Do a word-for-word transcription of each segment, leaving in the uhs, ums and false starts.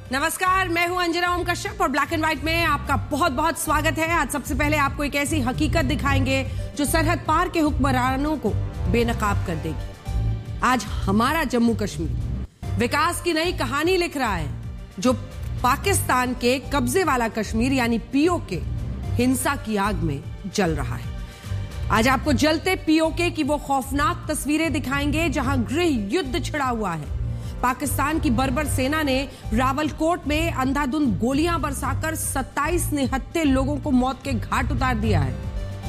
नमस्कार, मैं हूं अंजना ओम कश्यप और ब्लैक एंड व्हाइट में आपका बहुत बहुत स्वागत है। आज सबसे पहले आपको एक ऐसी हकीकत दिखाएंगे जो सरहद पार के हुक्मरानों को बेनकाब कर देगी। आज हमारा जम्मू कश्मीर विकास की नई कहानी लिख रहा है, जो पाकिस्तान के कब्जे वाला कश्मीर यानी पीओके हिंसा की आग में जल रहा है। आज आपको जलते पीओके की वो खौफनाक तस्वीरें दिखाएंगे जहां गृह युद्ध छिड़ा हुआ है। पाकिस्तान की बर्बर सेना ने रावलकोट में अंधाधुंध गोलियां बरसाकर सत्ताईस निहत्थे लोगों को मौत के घाट उतार दिया है।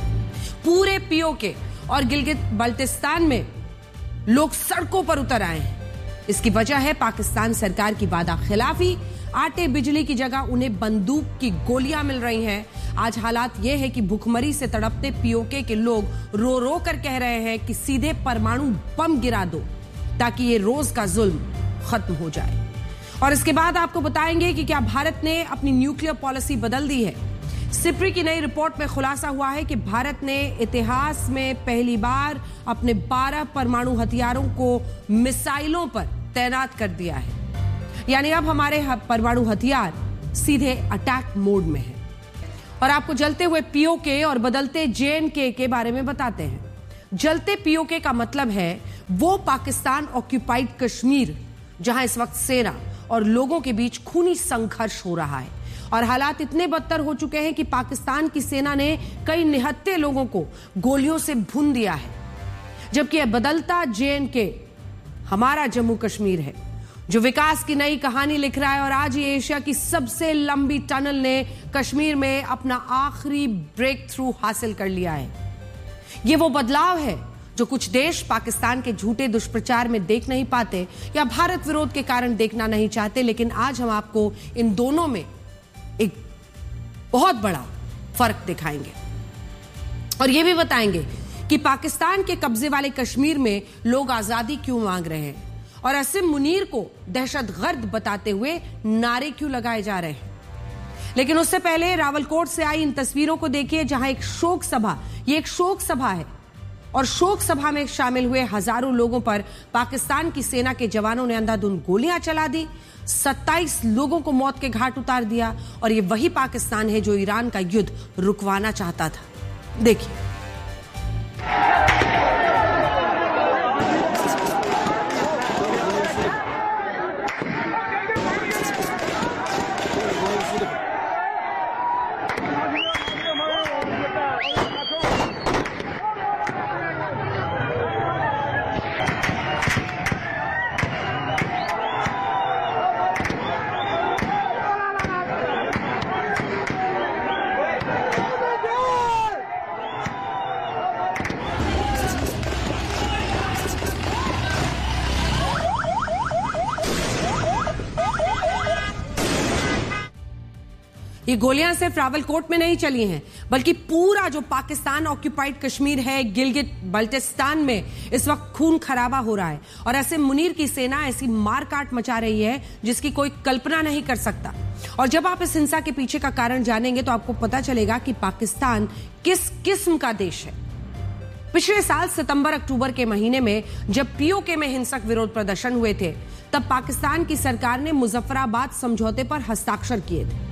पूरे पीओके और गिलगित बल्तिस्तान में लोग सड़कों पर उतर आए हैं। इसकी वजह है पाकिस्तान सरकार की वादा खिलाफी। आटे बिजली की जगह उन्हें बंदूक की गोलियां मिल रही हैं। आज हालात यह है कि भूखमरी से तड़पते पीओके के लोग रो रो कर कह रहे हैं कि सीधे परमाणु बम गिरा दो ताकि ये रोज का जुल्म खत्म हो जाए। और इसके बाद आपको बताएंगे कि क्या भारत ने अपनी न्यूक्लियर पॉलिसी बदल दी है। सिप्री की नई रिपोर्ट में खुलासा हुआ है कि भारत ने इतिहास में पहली बार अपने बारह परमाणु हथियारों को मिसाइलों पर तैनात कर दिया है, यानी अब हमारे परमाणु हथियार सीधे अटैक मोड में है। और आपको जलते हुए पीओके और बदलते जेएनके के बारे में बताते हैं। जलते पीओके का मतलब है वो पाकिस्तान ऑक्यूपाइड कश्मीर जहां इस वक्त सेना और लोगों के बीच खूनी संघर्ष हो रहा है और हालात इतने बदतर हो चुके हैं कि पाकिस्तान की सेना ने कई निहत्थे लोगों को गोलियों से भून दिया है। जबकि यह बदलता जेएनके हमारा जम्मू कश्मीर है जो विकास की नई कहानी लिख रहा है। और आज ये एशिया की सबसे लंबी टनल ने कश्मीर में अपना आखिरी ब्रेक थ्रू हासिल कर लिया है। ये वो बदलाव है जो कुछ देश पाकिस्तान के झूठे दुष्प्रचार में देख नहीं पाते या भारत विरोध के कारण देखना नहीं चाहते, लेकिन आज हम आपको इन दोनों में एक बहुत बड़ा फर्क दिखाएंगे और यह भी बताएंगे कि पाकिस्तान के कब्जे वाले कश्मीर में लोग आजादी क्यों मांग रहे हैं और असीम मुनीर को दहशतगर्द बताते हुए नारे क्यों लगाए जा रहे हैं। लेकिन उससे पहले रावलकोट से आई इन तस्वीरों को देखिए जहां एक शोक सभा, ये एक शोक सभा है और शोक सभा में शामिल हुए हजारों लोगों पर पाकिस्तान की सेना के जवानों ने अंधाधुंध गोलियां चला दी, सत्ताईस लोगों को मौत के घाट उतार दिया। और ये वही पाकिस्तान है जो ईरान का युद्ध रुकवाना चाहता था। देखिए, ये गोलियां सिर्फ रावलकोट में नहीं चली हैं, बल्कि पूरा जो पाकिस्तान ऑक्यूपाइड कश्मीर है, गिलगित बल्तिस्तान में इस वक्त खून खराबा हो रहा है और ऐसे मुनीर की सेना ऐसी मारकाट मचा रही है जिसकी कोई कल्पना नहीं कर सकता। और जब आप इस हिंसा के पीछे का कारण जानेंगे तो आपको पता चलेगा कि पाकिस्तान किस किस्म का देश है। पिछले साल सितंबर अक्टूबर के महीने में जब पीओके में हिंसक विरोध प्रदर्शन हुए थे, तब पाकिस्तान की सरकार ने मुजफ्फराबाद समझौते पर हस्ताक्षर किए थे।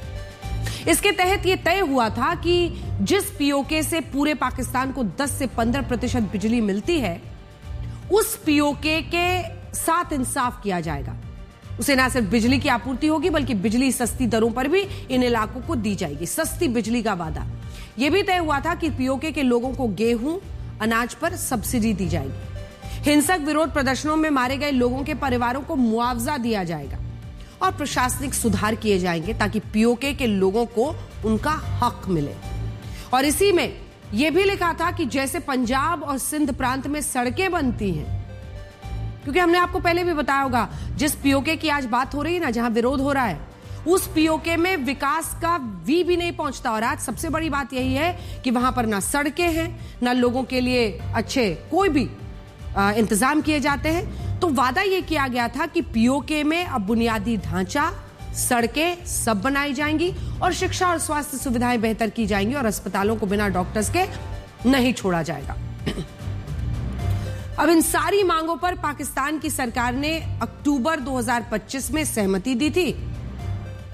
इसके तहत यह तय हुआ था कि जिस पीओके से पूरे पाकिस्तान को दस से पंद्रह प्रतिशत बिजली मिलती है, उस पीओके के साथ इंसाफ किया जाएगा। उसे न सिर्फ बिजली की आपूर्ति होगी बल्कि बिजली सस्ती दरों पर भी इन इलाकों को दी जाएगी। सस्ती बिजली का वादा। यह भी तय हुआ था कि पीओके के लोगों को गेहूं, अनाज पर सब्सिडी दी जाएगी। हिंसक विरोध प्रदर्शनों में मारे गए लोगों के परिवारों को मुआवजा दिया जाएगा और प्रशासनिक सुधार किए जाएंगे ताकि पीओके के लोगों को उनका हक मिले। और इसी में यह भी लिखा था कि जैसे पंजाब और सिंध प्रांत में सड़कें बनती हैं, क्योंकि हमने आपको पहले भी बताया होगा, जिस पीओके की आज बात हो रही है ना, जहां विरोध हो रहा है, उस पीओके में विकास का वी भी नहीं पहुंचता। और आज सबसे बड़ी बात यही है कि वहां पर ना सड़कें हैं, ना लोगों के लिए अच्छे कोई भी आ, इंतजाम किए जाते हैं। तो वादा यह किया गया था कि पीओके में अब बुनियादी ढांचा, सड़कें सब बनाई जाएंगी और शिक्षा और स्वास्थ्य सुविधाएं बेहतर की जाएंगी और अस्पतालों को बिना डॉक्टर्स के नहीं छोड़ा जाएगा। अब इन सारी मांगों पर पाकिस्तान की सरकार ने अक्टूबर दो हज़ार पच्चीस में सहमति दी थी,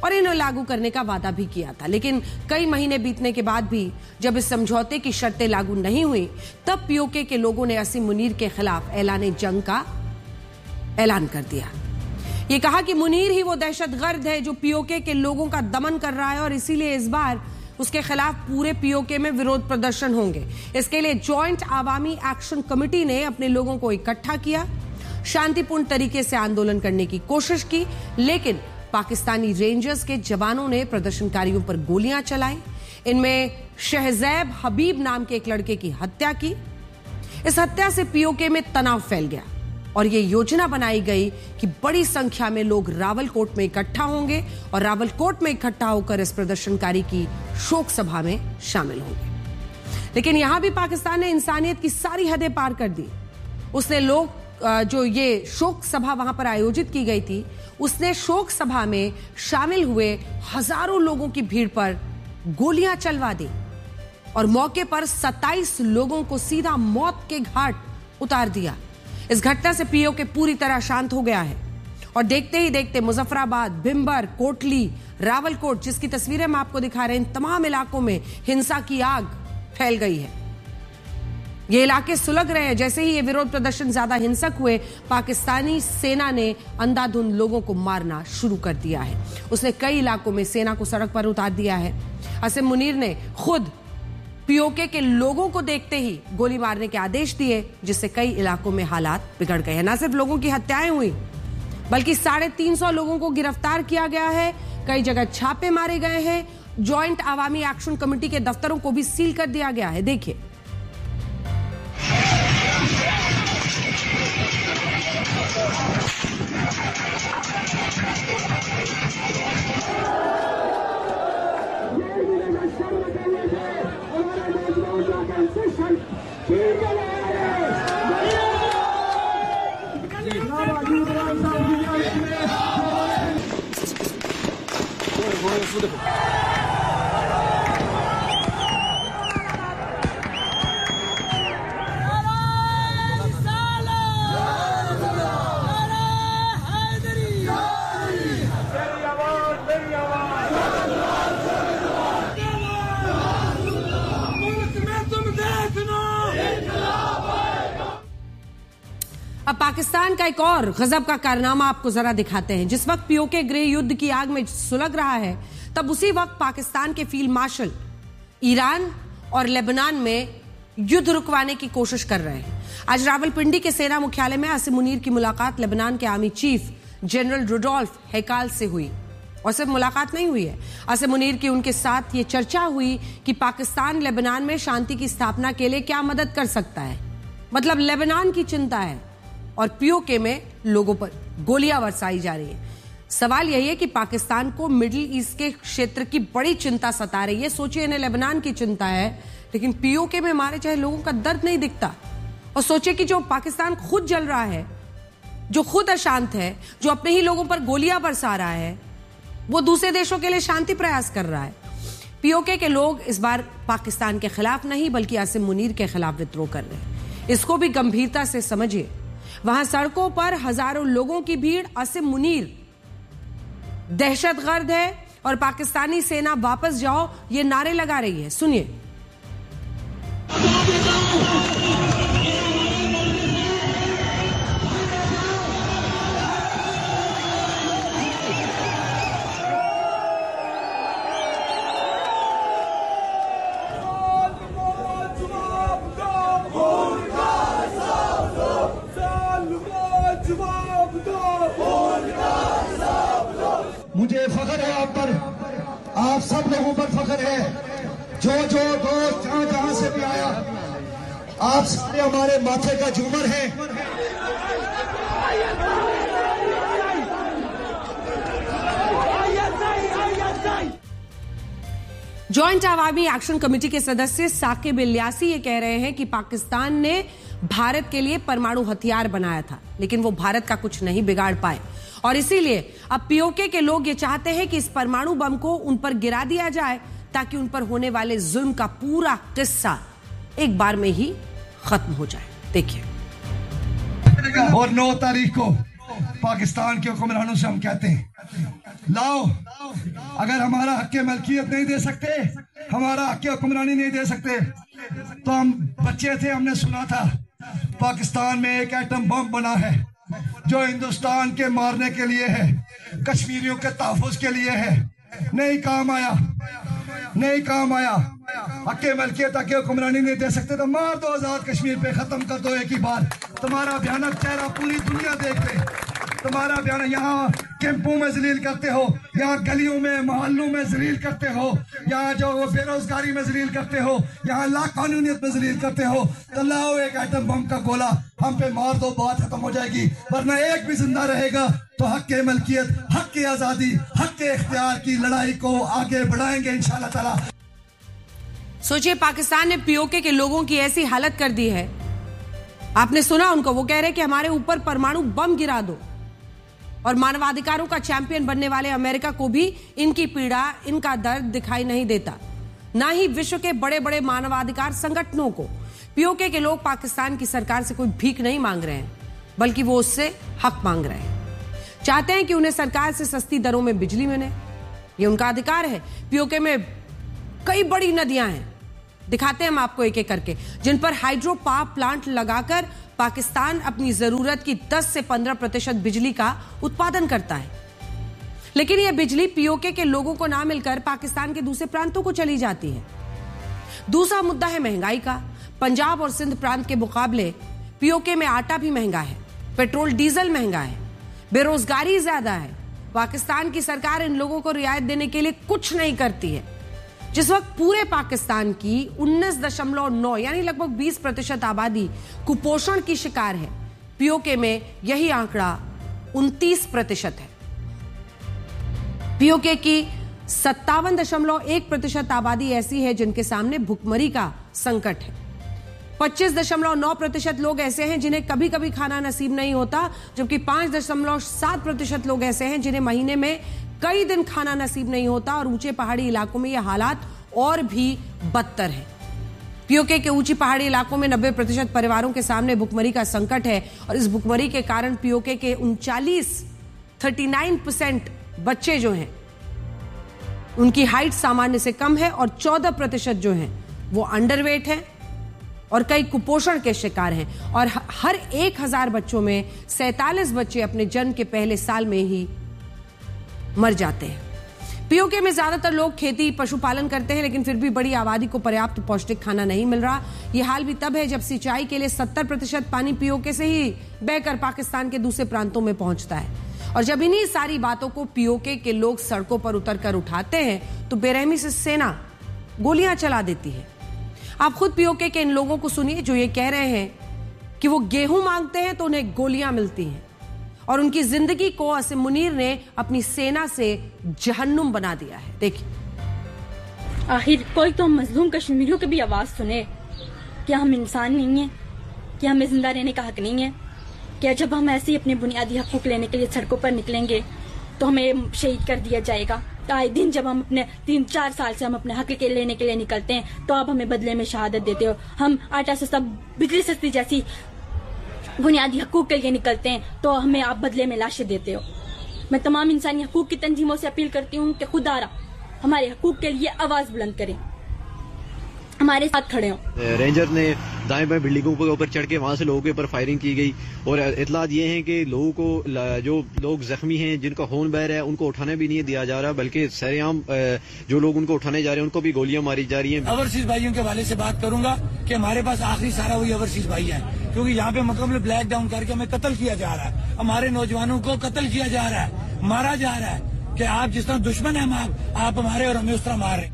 और इन्हें लागू करने का वादा भी किया था। लेकिन कई महीने बीतने के बाद भी जब इस समझौते की शर्तें लागू नहीं हुई, तब पीओके के लोगों ने असीम मुनीर के खिलाफ ऐलान जंग का ऐलान कर दिया। ये कहा कि मुनीर ही वो दहशतगर्द है जो पीओके के लोगों का दमन कर रहा है और इसीलिए इस बार उसके खिलाफ पूरे पीओके में विरोध प्रदर्शन होंगे। इसके लिए जॉइंट आवामी एक्शन कमेटी ने अपने लोगों को इकट्ठा किया, शांतिपूर्ण तरीके से आंदोलन करने की कोशिश की, लेकिन पाकिस्तानी रेंजर्स के जवानों ने प्रदर्शनकारियों पर गोलियां चलाई। इनमें शहजैब हबीब नाम के एक लड़के की हत्या की। इस हत्या से पीओके में तनाव फैल गया और यह योजना बनाई गई कि बड़ी संख्या में लोग रावलकोट में इकट्ठा होंगे और रावलकोट में इकट्ठा होकर इस प्रदर्शनकारी की शोक सभा में शामिल होंगे। लेकिन यहां भी पाकिस्तान ने इंसानियत की सारी हदें पार कर दी। उसने लोग जो ये शोक सभा वहां पर आयोजित की गई थी, उसने शोक सभा में शामिल हुए हजारों लोगों की भीड़ पर गोलियां चलवा दी और मौके पर सत्ताईस लोगों को सीधा मौत के घाट उतार दिया। इस घटना से पीओके पूरी तरह शांत हो गया है और देखते ही देखते मुजफ्फराबाद, भिंबर, कोटली, रावलकोट, जिसकी तस्वीरें हम आपको दिखा रहे हैं, इन तमाम इलाकों में हिंसा की आग फैल गई है। ये इलाके सुलग रहे हैं। जैसे ही ये विरोध प्रदर्शन ज्यादा हिंसक हुए, पाकिस्तानी सेना ने अंधाधुंध लोगों को मारना शुरू कर दिया है। उसने कई इलाकों में सेना को सड़क पर उतार दिया है। असीम मुनीर ने खुद पीओके के लोगों को देखते ही गोली मारने के आदेश दिए, जिससे कई इलाकों में हालात बिगड़ गए हैं। न सिर्फ लोगों की हत्याएं हुई, बल्कि साढ़े तीन सौ लोगों को गिरफ्तार किया गया है। कई जगह छापे मारे गए हैं। जॉइंट आवामी एक्शन कमेटी के दफ्तरों को भी सील कर दिया गया है। देखिए, अब पाकिस्तान का एक और गजब का कारनामा आपको जरा दिखाते हैं। जिस वक्त पीओके गृह युद्ध की आग में सुलग रहा है, तब उसी वक्त पाकिस्तान के फील्ड मार्शल ईरान और लेबनान में युद्ध रुकवाने की कोशिश कर रहे हैं। आज रावलपिंडी के सेना मुख्यालय में असीम मुनीर की मुलाकात लेबनान के आर्मी चीफ जनरल रुडोल्फ हैकाल से हुई। और सिर्फ मुलाकात नहीं हुई है, असीम मुनीर की उनके साथ ये चर्चा हुई कि पाकिस्तान लेबनान में शांति की स्थापना के लिए क्या मदद कर सकता है। मतलब लेबनान की चिंता है और पीओके में लोगों पर गोलियां बरसाई जा रही है। सवाल यही है कि पाकिस्तान को मिडिल ईस्ट के क्षेत्र की बड़ी चिंता सता रही है। सोचिए, इन्हें लेबनान की चिंता है, लेकिन पीओके में मारे चाहे लोगों का दर्द नहीं दिखता। और सोचिए कि जो पाकिस्तान खुद जल रहा है, जो खुद अशांत है, जो अपने ही लोगों पर गोलियां बरसा रहा है, वो दूसरे देशों के लिए शांति प्रयास कर रहा है। पीओके के लोग इस बार पाकिस्तान के खिलाफ नहीं, बल्कि असीम मुनीर के खिलाफ विद्रोह कर रहे हैं। इसको भी गंभीरता से समझिए। वहां सड़कों पर हजारों लोगों की भीड़ असीम मुनीर दहशतगर्द है और पाकिस्तानी सेना वापस जाओ ये नारे लगा रही है। सुनिए। मुझे फख्र है आप पर, आप सब लोगों पर फख्र है। जो जो दोस्त जहां जहां से भी आया, आप सारे हमारे माथे का झूमर हैं। जॉइंट आवामी एक्शन कमेटी के सदस्य साकिब इलियासी ये कह रहे हैं कि पाकिस्तान ने भारत के लिए परमाणु हथियार बनाया था, लेकिन वो भारत का कुछ नहीं बिगाड़ पाए और इसीलिए अब पीओके के लोग ये चाहते हैं कि इस परमाणु बम को उन पर गिरा दिया जाए ताकि उन पर होने वाले जुल्म का पूरा किस्सा एक बार में ही खत्म हो जाए। देखिए। और नौ तारीख को पाकिस्तान के हुक्मरानों से हम कहते हैं, लाओ, अगर हमारा हक मलकियत नहीं दे सकते, हमारा हक हुक्मरानी नहीं दे सकते, तो हम बच्चे थे, हमने सुना था पाकिस्तान में एक एटम बम बना है जो हिंदुस्तान के मारने के लिए है, कश्मीरियों के तहफ़्फ़ुज़ के लिए है। नहीं काम आया, नहीं काम आया। हक मलकियत, हक हुक्मरानी नहीं दे सकते तो मार दो आजाद कश्मीर पे, खत्म कर दो एक ही बार। तुम्हारा भयानक चेहरा पूरी दुनिया देख ले, तुम्हारा बयान। यहाँ कैंपों में जलील करते हो, यहाँ गलियों में मोहल्लों में जलील करते हो, यहाँ जो बेरोजगारी में जलील करते हो, यहाँ लाकानूनियत में जलील करते हो। तो लाओ एक एटम बम का गोला हम पे मार दो, बात खत्म हो जाएगी। वरना एक भी जिंदा रहेगा तो हक के मलकियत, हक की आजादी, हक के इख्तियार की लड़ाई को आगे बढ़ाएंगे इंशाअल्लाह ताला। सोचिए, पाकिस्तान ने पीओके के लोगों की ऐसी हालत कर दी है। आपने सुना उनको, वो कह रहे कि हमारे ऊपर परमाणु बम गिरा दो। और मानवाधिकारों का चैंपियन बनने वाले अमेरिका को भी इनकी पीड़ा, इनका दर्द दिखाई नहीं देता, ना ही विश्व के बड़े बड़े मानवाधिकार संगठनों को। पीओके के लोग पाकिस्तान की सरकार से कोई भीख नहीं मांग रहे हैं, बल्कि वो उससे हक मांग रहे हैं। चाहते हैं कि उन्हें सरकार से सस्ती दरों में बिजली मिले, ये उनका अधिकार है। पीओके में कई बड़ी नदियां हैं, दिखाते हैं हम आपको एक एक करके, जिन पर हाइड्रो पावर प्लांट लगाकर पाकिस्तान अपनी जरूरत की दस से पंद्रह प्रतिशत बिजली का उत्पादन करता है। लेकिन यह बिजली पीओके के लोगों को ना मिलकर पाकिस्तान के दूसरे प्रांतों को चली जाती है। दूसरा मुद्दा है महंगाई का। पंजाब और सिंध प्रांत के मुकाबले पीओके में आटा भी महंगा है, पेट्रोल डीजल महंगा है, बेरोजगारी ज्यादा है। पाकिस्तान की सरकार इन लोगों को रियायत देने के लिए कुछ नहीं करती है। जिस वक्त पूरे पाकिस्तान की उन्नीस दशमलव नौ यानी लगभग बीस प्रतिशत आबादी कुपोषण की शिकार है, पीओके में यही आंकड़ा उनतीस प्रतिशत है। पीओके की सत्तावन दशमलव एक प्रतिशत आबादी ऐसी है जिनके सामने भुखमरी का संकट है। पच्चीस दशमलव नौ प्रतिशत लोग ऐसे हैं जिन्हें कभी कभी खाना नसीब नहीं होता, जबकि पांच दशमलव सात प्रतिशत लोग ऐसे हैं जिन्हें महीने में कई दिन खाना नसीब नहीं होता। और ऊंचे पहाड़ी इलाकों में यह हालात और भी बदतर है। पीओके के ऊंची पहाड़ी इलाकों में नब्बे प्रतिशत परिवारों के सामने भुखमरी का संकट है। और इस भुखमरी के कारण पीओके के उनचालीस थर्टी नाइन परसेंट बच्चे जो हैं उनकी हाइट सामान्य से कम है और चौदह प्रतिशत जो हैं वो अंडरवेट है और कई कुपोषण के शिकार हैं। और हर एक हजार बच्चों में सैंतालीस बच्चे अपने जन्म के पहले साल में ही मर जाते हैं। पीओके में ज्यादातर लोग खेती पशुपालन करते हैं, लेकिन फिर भी बड़ी आबादी को पर्याप्त पौष्टिक खाना नहीं मिल रहा। यह हाल भी तब है जब सिंचाई के लिए सत्तर प्रतिशत पानी पीओके से ही बहकर पाकिस्तान के दूसरे प्रांतों में पहुंचता है। और जब इन्हीं सारी बातों को पीओके के लोग सड़कों पर उतरकर उठाते हैं तो बेरहमी से सेना गोलियां चला देती है। आप खुद पीओके के इन लोगों को सुनिए जो ये कह रहे हैं कि वो गेहूं मांगते हैं तो उन्हें गोलियां मिलती हैं। और उनकी जिंदगी को असीम मुनीर ने अपनी सेना से जहन्नुम बना दिया है। देखिए, आखिर कोई तो हम मजलूम कश्मीरियों की भी आवाज सुने। क्या हम इंसान नहीं है? क्या हमें जिंदा रहने का हक नहीं है? क्या जब हम ऐसे ही अपने बुनियादी हकूक लेने के लिए सड़कों पर निकलेंगे तो हमें शहीद कर दिया जाएगा? आए दिन जब हम अपने तीन चार साल से हम अपने हक के लेने के लिए निकलते हैं तो आप हमें बदले में शहादत देते हो। हम आटा सस्ता, बिजली सस्ती जैसी बुनियादी हकूक के लिए निकलते हैं तो हमें आप बदले में लाशें देते हो। मैं तमाम इंसानी हकूक की तंजीमों से अपील करती हूँ कि खुदारा हमारे हकूक के लिए आवाज बुलंद करें, हमारे साथ खड़े हो। रेंजर ने दाएं बाएं बिल्डिंगों के ऊपर चढ़ के वहां से लोगों के ऊपर फायरिंग की गई और इतलात ये हैं कि लोगों को, जो लोग जख्मी हैं जिनका खून बह रहा है, उनको उठाने भी नहीं दिया जा रहा, बल्कि सरेआम जो लोग उनको उठाने जा रहे हैं उनको भी गोलियां मारी जा रही हैं। ओवरसीज भाइयों के हवाले से बात करूंगा कि हमारे पास आखिरी सारा वही ओवरसीज भाई है, क्योंकि यहाँ पे मुकम्मल ब्लैक डाउन करके हमें कत्ल किया जा रहा है। हमारे नौजवानों को कत्ल किया जा रहा है, मारा जा रहा है कि आप जिस तरह दुश्मन है आप, आप हमारे और हमें उस तरह मार रहे।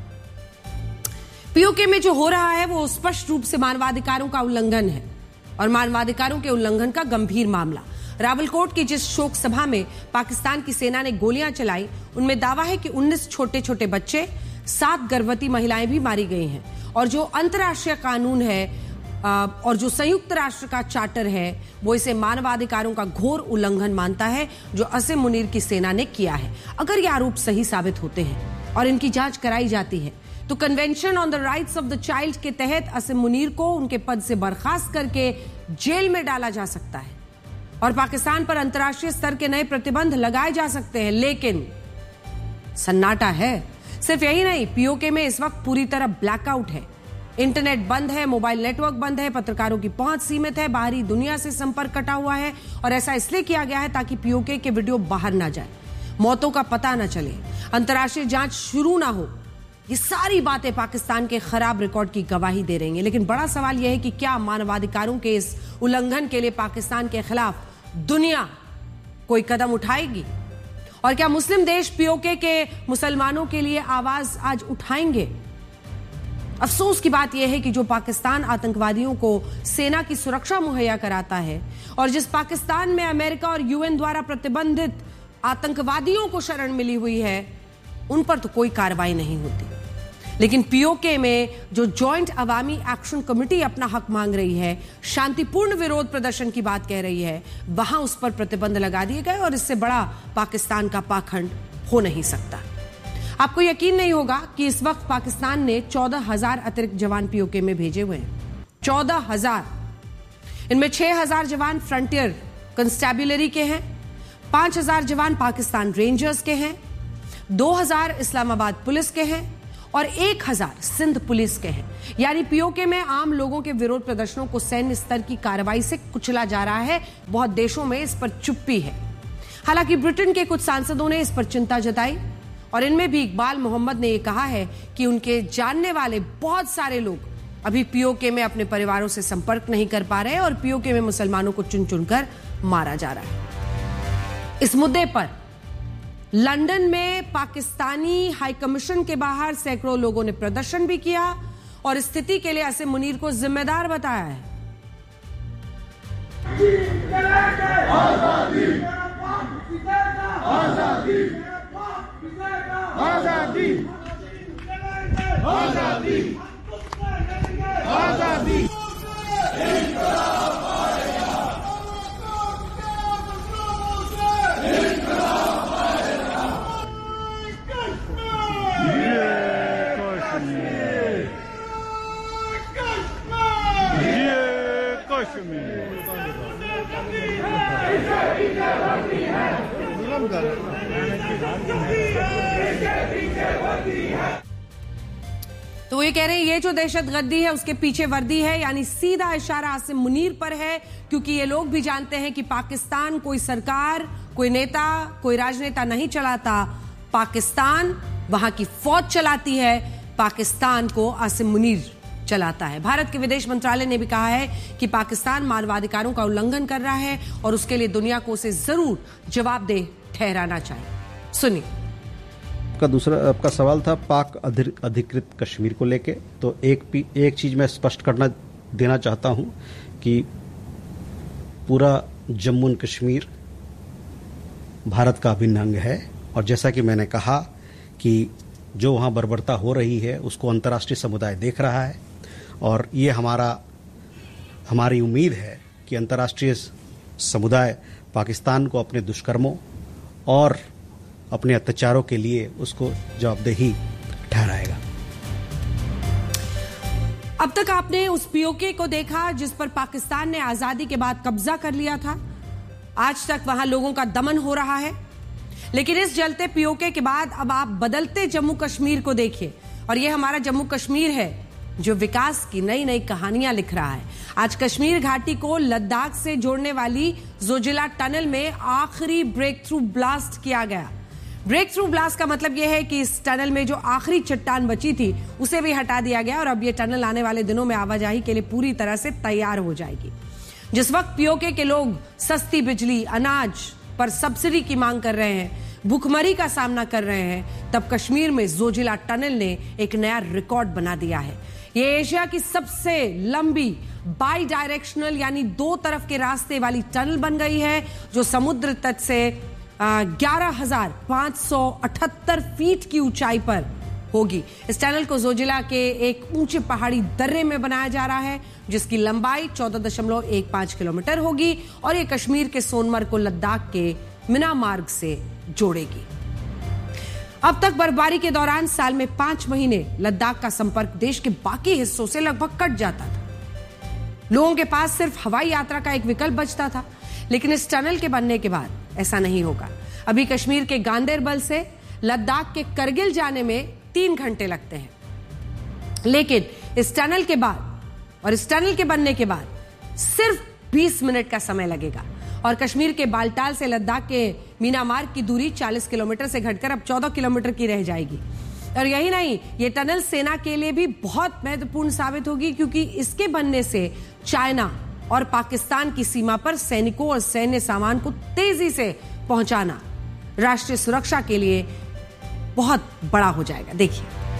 पीओके में जो हो रहा है वो स्पष्ट रूप से मानवाधिकारों का उल्लंघन है और मानवाधिकारों के उल्लंघन का गंभीर मामला। रावलकोट की जिस शोक सभा में पाकिस्तान की सेना ने गोलियां चलाई, उनमें दावा है कि उन्नीस छोटे छोटे बच्चे, सात गर्भवती महिलाएं भी मारी गई हैं। और जो अंतर्राष्ट्रीय कानून है और जो संयुक्त राष्ट्र का चार्टर है वो इसे मानवाधिकारों का घोर उल्लंघन मानता है, जो असीम मुनीर की सेना ने किया है। अगर ये आरोप सही साबित होते हैं और इनकी जांच कराई जाती है तो convention on the rights of the child के तहत असीम मुनीर को उनके पद से बर्खास्त करके जेल में डाला जा सकता है। और पाकिस्तान पर अंतर्राष्ट्रीय स्तर के नए प्रतिबंध लगाए जा सकते हैं, लेकिन सन्नाटा है। सिर्फ यही नहीं, पीओके में इस वक्त पूरी तरह ब्लैकआउट है। इंटरनेट बंद है, मोबाइल नेटवर्क बंद है, पत्रकारों की पहुंच सीमित है, बाहरी दुनिया से संपर्क कटा हुआ है। और ऐसा इसलिए किया गया है ताकि पीओके के वीडियो बाहर ना जाए, मौतों का पता ना चले, अंतर्राष्ट्रीय जांच शुरू ना हो। ये सारी बातें पाकिस्तान के खराब रिकॉर्ड की गवाही दे रही हैं। लेकिन बड़ा सवाल यह है कि क्या मानवाधिकारों के इस उल्लंघन के लिए पाकिस्तान के खिलाफ दुनिया कोई कदम उठाएगी? और क्या मुस्लिम देश पीओके के मुसलमानों के लिए आवाज आज उठाएंगे? अफसोस की बात यह है कि जो पाकिस्तान आतंकवादियों को सेना की सुरक्षा मुहैया कराता है और जिस पाकिस्तान में अमेरिका और यूएन द्वारा प्रतिबंधित आतंकवादियों को शरण मिली हुई है, उन पर तो कोई कार्रवाई नहीं होती। लेकिन पीओके में जो जॉइंट अवामी एक्शन कमेटी अपना हक मांग रही है, शांतिपूर्ण विरोध प्रदर्शन की बात कह रही है, वहां उस पर प्रतिबंध लगा दिए गए और इससे बड़ा पाकिस्तान का पाखंड हो नहीं सकता। आपको यकीन नहीं होगा कि इस वक्त पाकिस्तान ने चौदह हजार अतिरिक्त जवान पीओके में भेजे हुए हैं। चौदह हजार। इनमें छह हजार जवान फ्रंटियर कंस्टेबुलरी के हैं, पांच हजार जवान पाकिस्तान रेंजर्स के हैं, दो हजार इस्लामाबाद पुलिस के हैं और एक हजार सिंध पुलिस के हैं। यानी पीओके में आम लोगों के विरोध प्रदर्शनों को सैन्य स्तर की कार्रवाई से कुचला जा रहा है। बहुत देशों में इस पर चुप्पी है। हालांकि ब्रिटेन के कुछ सांसदों ने इस पर चिंता जताई और इनमें भी इकबाल मोहम्मद ने यह कहा है कि उनके जानने वाले बहुत सारे लोग अभी पीओके में अपने परिवारों से संपर्क नहीं कर पा रहे और पीओके में मुसलमानों को चुन चुनकर मारा जा रहा है। इस मुद्दे पर लंदन में पाकिस्तानी हाई कमीशन के बाहर सैकड़ों लोगों ने प्रदर्शन भी किया और स्थिति के लिए आसिम मुनीर को जिम्मेदार बताया है। आजादी, आजादी, आजादी, आजादी, आजादी, तो ये कह रहे हैं ये जो दहशतगर्दी है उसके पीछे वर्दी है, यानी सीधा इशारा आसिम मुनीर पर है, क्योंकि ये लोग भी जानते हैं कि पाकिस्तान कोई सरकार, कोई नेता, कोई राजनेता नहीं चलाता। पाकिस्तान वहां की फौज चलाती है, पाकिस्तान को आसिम मुनीर चलाता है। भारत के विदेश मंत्रालय ने भी कहा है कि पाकिस्तान मानवाधिकारों का उल्लंघन कर रहा है और उसके लिए दुनिया को उसे जरूर जवाबदेह ठहराना चाहिए। सुनिए। आपका दूसरा आपका सवाल था पाक अधिकृत कश्मीर को लेके, तो एक एक चीज मैं स्पष्ट करना देना चाहता हूं कि पूरा जम्मू एंड कश्मीर भारत का अभिन्न अंग है और जैसा कि मैंने कहा कि जो वहां बर्बरता हो रही है उसको अंतर्राष्ट्रीय समुदाय देख रहा है और ये हमारा हमारी उम्मीद है कि अंतर्राष्ट्रीय समुदाय पाकिस्तान को अपने दुष्कर्मों और अपने अत्याचारों के लिए उसको जवाबदेही ठहराएगा। अब तक आपने उस पीओके को देखा जिस पर पाकिस्तान ने आजादी के बाद कब्जा कर लिया था। आज तक वहां लोगों का दमन हो रहा है, लेकिन इस जलते पीओके के बाद अब आप बदलते जम्मू कश्मीर को देखिए और ये हमारा जम्मू कश्मीर है जो विकास की नई नई कहानियां लिख रहा है। आज कश्मीर घाटी को लद्दाख से जोड़ने वाली जोजिला टनल में आखिरी ब्रेक थ्रू ब्लास्ट किया गया। ब्रेक थ्रू ब्लास्ट का मतलब यह है कि इस टनल में जो आखिरी चट्टान बची थी उसे भी हटा दिया गया और अब यह टनल आने वाले दिनों में आवाजाही के लिए पूरी तरह से तैयार हो जाएगी। जिस वक्त पीओके के लोग सस्ती बिजली, अनाज पर सब्सिडी की मांग कर रहे हैं, भूखमरी का सामना कर रहे हैं, तब कश्मीर में जोजिला टनल ने एक नया रिकॉर्ड बना दिया है। ये एशिया की सबसे लंबी बाई डायरेक्शनल यानी दो तरफ के रास्ते वाली टनल बन गई है जो समुद्र तट से ग्यारह हजार पांच सौ अठहत्तर फीट की ऊंचाई पर होगी। इस टनल को जोजिला के एक ऊंचे पहाड़ी दर्रे में बनाया जा रहा है जिसकी लंबाई चौदह दशमलव एक पांच किलोमीटर होगी और ये कश्मीर के सोनमर्ग को लद्दाख के मिना मार्ग से जोड़ेगी। अब तक बर्फबारी के दौरान साल में पांच महीने लद्दाख का संपर्क देश के बाकी हिस्सों से लगभग कट जाता था। लोगों के पास सिर्फ हवाई यात्रा का एक विकल्प बचता था, लेकिन इस टनल के बनने के बाद ऐसा नहीं होगा। अभी कश्मीर के गांदेरबल से लद्दाख के करगिल जाने में तीन घंटे लगते हैं, लेकिन इस टनल के बाद और इस टनल के बनने के बाद सिर्फ बीस मिनट का समय लगेगा और कश्मीर के बालटाल से लद्दाख के मीनामार्ग की दूरी चालीस किलोमीटर से घटकर अब चौदह किलोमीटर की रह जाएगी। और यही नहीं, ये टनल सेना के लिए भी बहुत महत्वपूर्ण साबित होगी, क्योंकि इसके बनने से चाइना और पाकिस्तान की सीमा पर सैनिकों और सैन्य सामान को तेजी से पहुंचाना राष्ट्रीय सुरक्षा के लिए बहुत बड़ा हो जाएगा। देखिए